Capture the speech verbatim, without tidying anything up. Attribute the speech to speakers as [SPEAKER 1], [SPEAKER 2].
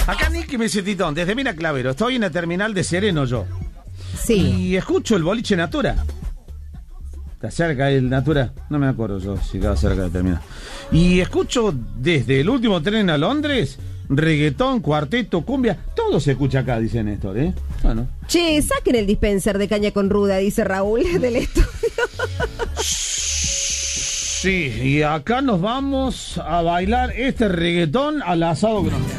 [SPEAKER 1] Acá Nicky me dice Titón, desde Mina Clavero, estoy en la terminal de Sereno yo.
[SPEAKER 2] Sí.
[SPEAKER 1] Y escucho el boliche Natura. ¿Está cerca el Natura? No me acuerdo yo si estaba cerca de terminar. Y escucho desde el último tren a Londres, reggaetón, cuarteto, cumbia, todo se escucha acá, dice Néstor, ¿eh? Bueno.
[SPEAKER 2] Che, saquen el dispenser de caña con ruda, dice Raúl del estudio.
[SPEAKER 1] Sí, y acá nos vamos a bailar este reggaetón al asado que nos queda.